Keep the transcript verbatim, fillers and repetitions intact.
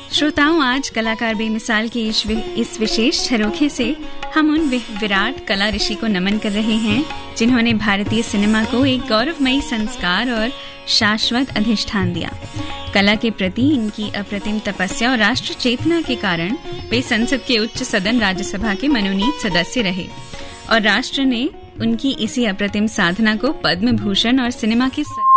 श्रोताओं, आज कलाकार बेमिसाल के इस, इस विशेष झरोखे से हम उन विराट कला ऋषि को नमन कर रहे हैं जिन्होंने भारतीय सिनेमा को एक गौरवमयी संस्कार और शाश्वत अधिष्ठान दिया। कला के प्रति इनकी अप्रतिम तपस्या और राष्ट्र चेतना के कारण वे संसद के उच्च सदन राज्यसभा के मनोनीत सदस्य रहे और राष्ट्र ने उनकी इसी अप्रतिम साधना को पद्म भूषण और सिनेमा के